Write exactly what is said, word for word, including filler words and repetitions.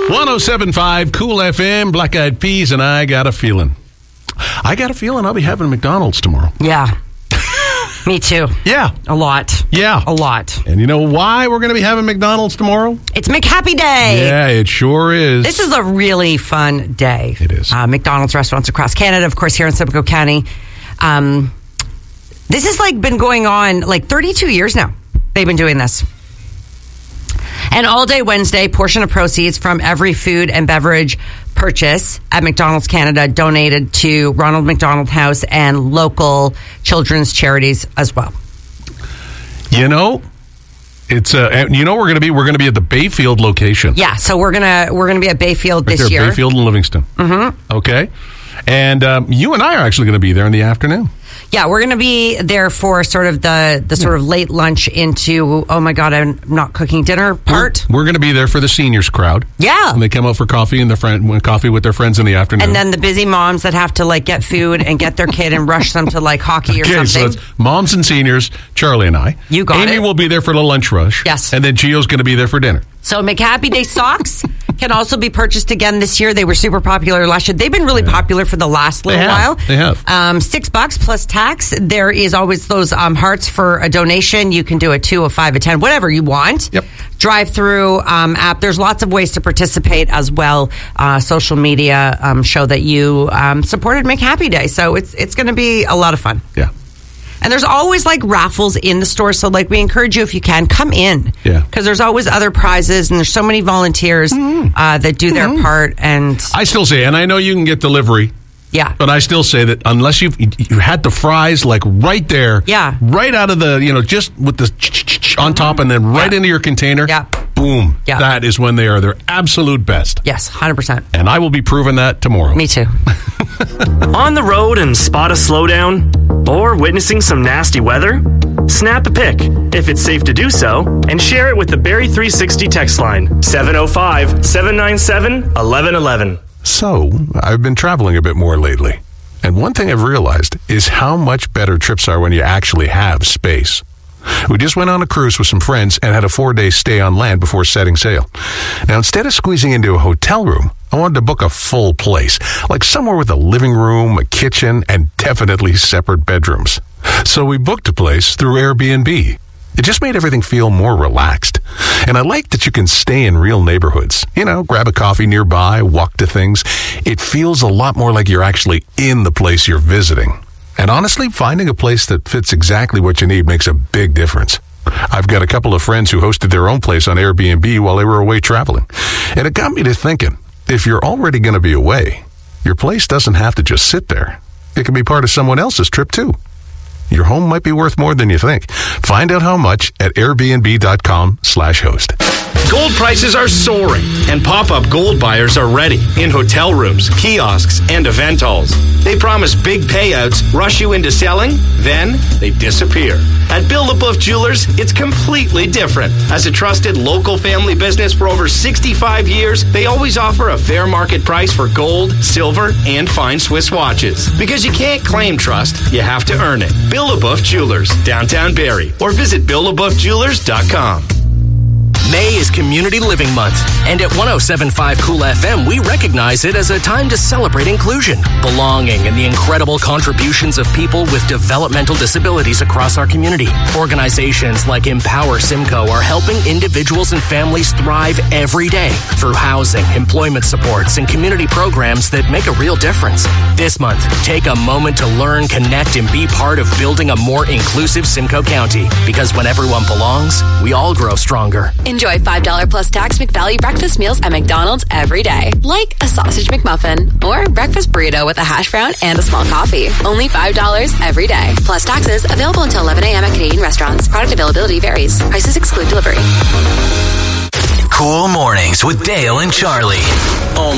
one oh seven point five Cool F M, Black Eyed Peas, and I got a feeling. I got a feeling I'll be having McDonald's tomorrow. Yeah. Me too. Yeah. A lot. Yeah. A lot. And you know why we're going to be having McDonald's tomorrow? It's McHappy Day. Yeah, it sure is. This is a really fun day. It is. Uh, McDonald's restaurants across Canada, of course, here in Simcoe County. Um, this has like been going on like thirty-two years now. They've been doing this. And all day Wednesday, portion of proceeds from every food and beverage purchase at McDonald's Canada donated to Ronald McDonald House and local children's charities as well. You know, it's uh, you know we're going to be we're going to be at the Bayfield location. Yeah, so we're gonna we're gonna be at Bayfield right this there, year. Bayfield and Livingston. Mm-hmm. Okay, and um, you and I are actually going to be there in the afternoon. Yeah, we're going to be there for sort of the, the sort of late lunch into, oh my God, I'm not cooking dinner part. We're, we're going to be there for the seniors crowd. Yeah. And they come out for coffee and their friend coffee with their friends in the afternoon. And then the busy moms that have to like get food and get their kid and rush them to like hockey or okay, something. So it's moms and seniors, Charlie and I. You got Amy it. Amy will be there for the lunch rush. Yes. And then Gio's going to be there for dinner. So McHappy Day socks can also be purchased again this year. They were super popular last year. They've been really yeah. popular for the last little they while. They have. Um, six bucks plus tax. There is always those um, hearts for a donation. You can do a two, a five, a ten, whatever you want. Yep. Drive-through um, app. There's lots of ways to participate as well. Uh, social media um, show that you um, supported McHappy Day. So it's it's going to be a lot of fun. Yeah. And there's always like raffles in the store. So like we encourage you, if you can, come in. Yeah. Because there's always other prizes and there's so many volunteers mm-hmm. uh, that do their mm-hmm. part. And I still say, and I know you can get delivery. Yeah. But I still say that unless you've you had the fries like right there. Yeah. Right out of the, you know, just with the ch-ch-ch on top and then right yeah. into your container. Yeah. Boom. Yeah. That is when they are their absolute best. Yes, one hundred percent. And I will be proving that tomorrow. Me too. On the road and spot a slowdown? Or witnessing some nasty weather? Snap a pic, if it's safe to do so, and share it with the Barrie three sixty text line, seven oh five, seven nine seven, one one one one. So, I've been traveling a bit more lately. And one thing I've realized is how much better trips are when you actually have space. We just went on a cruise with some friends and had a four-day stay on land before setting sail. Now, instead of squeezing into a hotel room, I wanted to book a full place, like somewhere with a living room, a kitchen, and definitely separate bedrooms. So we booked a place through Airbnb. It just made everything feel more relaxed. And I like that you can stay in real neighborhoods. You know, grab a coffee nearby, walk to things. It feels a lot more like you're actually in the place you're visiting. And honestly, finding a place that fits exactly what you need makes a big difference. I've got a couple of friends who hosted their own place on Airbnb while they were away traveling. And it got me to thinking, if you're already going to be away, your place doesn't have to just sit there. It can be part of someone else's trip too. Your home might be worth more than you think. Find out how much at airbnb.com slash host. Gold prices are soaring, and pop-up gold buyers are ready in hotel rooms, kiosks, and event halls. They promise big payouts, rush you into selling, then they disappear. At Build-A-Bluff Jewelers, it's completely different. As a trusted local family business for over sixty-five years, they always offer a fair market price for gold, silver, and fine Swiss watches. Because you can't claim trust, you have to earn it. Build-A-Bluff Jewelers, downtown Barrie, or visit build a buff jewelers dot com. May is Community Living Month, and at one oh seven point five Cool F M, we recognize it as a time to celebrate inclusion, belonging, and the incredible contributions of people with developmental disabilities across our community. Organizations like Empower Simcoe are helping individuals and families thrive every day through housing, employment supports, and community programs that make a real difference. This month, take a moment to learn, connect, and be part of building a more inclusive Simcoe County, because when everyone belongs, we all grow stronger. Enjoy five dollars plus tax McValue breakfast meals at McDonald's every day. Like a sausage McMuffin or breakfast burrito with a hash brown and a small coffee. Only five dollars every day. Plus taxes. Available until eleven a.m. at Canadian restaurants. Product availability varies. Prices exclude delivery. Cool Mornings with Dale and Charlie.